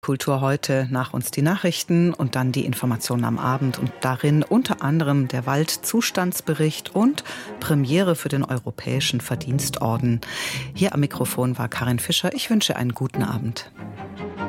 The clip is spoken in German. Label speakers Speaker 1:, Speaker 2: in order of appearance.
Speaker 1: Kultur heute, nach uns die Nachrichten und dann die Informationen am Abend und darin unter anderem der Waldzustandsbericht und Premiere für den Europäischen Verdienstorden. Hier am Mikrofon war Karin Fischer. Ich wünsche einen guten Abend.